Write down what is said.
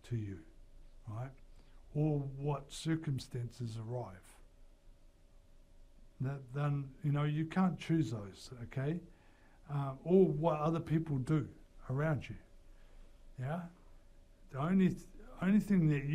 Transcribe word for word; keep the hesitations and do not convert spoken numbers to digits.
to you, right? Or what circumstances arrive. That, then, you know, you can't choose those, okay? Uh, or what other people do around you, yeah? The only, th- only thing that you